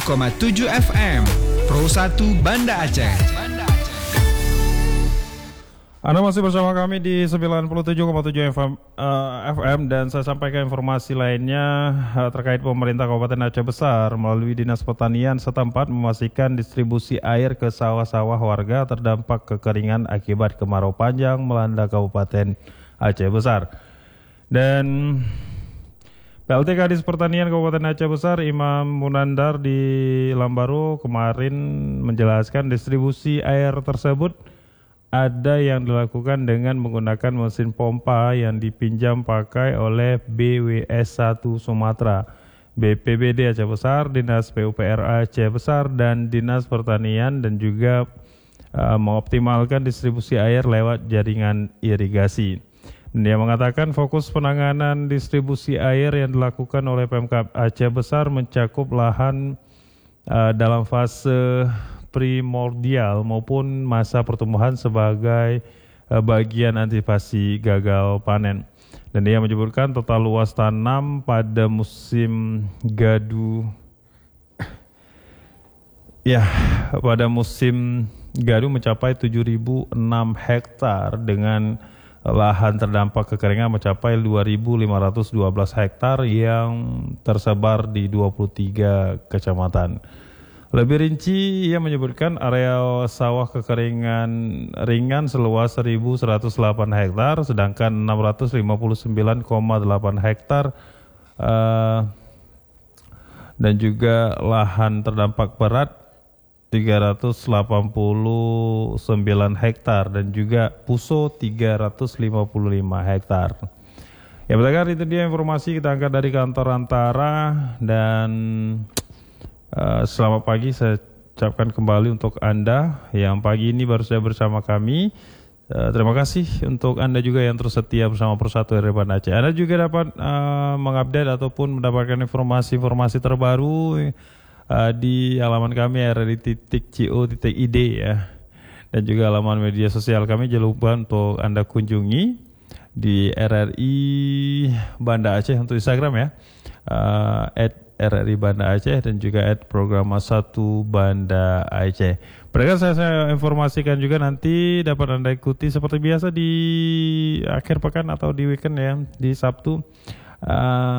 101,7 FM Pro 1 Banda Aceh. Anda masih bersama kami di 97,7 FM dan saya sampaikan informasi lainnya terkait pemerintah Kabupaten Aceh Besar melalui Dinas Pertanian setempat memastikan distribusi air ke sawah-sawah warga terdampak kekeringan akibat kemarau panjang melanda Kabupaten Aceh Besar. Dan PLT Kadis Pertanian Kabupaten Aceh Besar Imam Munandar di Lambaru kemarin menjelaskan distribusi air tersebut ada yang dilakukan dengan menggunakan mesin pompa yang dipinjam pakai oleh BWS 1 Sumatera, BPBD Aceh Besar, Dinas PUPR Aceh Besar, dan Dinas Pertanian, dan juga mengoptimalkan distribusi air lewat jaringan irigasi. Dan dia mengatakan fokus penanganan distribusi air yang dilakukan oleh Pemkab Aceh Besar mencakup lahan dalam fase primordial maupun masa pertumbuhan sebagai bagian antisipasi gagal panen. Dan dia menyebutkan total luas tanam pada musim gadu mencapai 7.006 hektar dengan lahan terdampak kekeringan mencapai 2.512 hektar yang tersebar di 23 kecamatan. Lebih rinci, ia menyebutkan areal sawah kekeringan ringan seluas 1.108 hektar, sedangkan 659,8 hektar dan juga lahan terdampak berat 389 hektar dan juga puso 355 hektar. Ya, pendengar, itu dia informasi kita angkat dari kantor Antara dan selamat pagi saya ucapkan kembali untuk Anda yang pagi ini baru saja bersama kami. Terima kasih untuk Anda juga yang terus setia bersama Persatu RRI Banda Aceh. Anda juga dapat mengupdate ataupun mendapatkan informasi-informasi terbaru di halaman kami rri.co.id ya. Dan juga halaman media sosial kami. Jangan lupa untuk Anda kunjungi di RRI Banda Aceh untuk Instagram ya. RRI Banda Aceh dan juga Programa 1 Banda Aceh. Mereka saya informasikan juga nanti dapat Anda ikuti seperti biasa di akhir pekan atau di weekend ya, di Sabtu.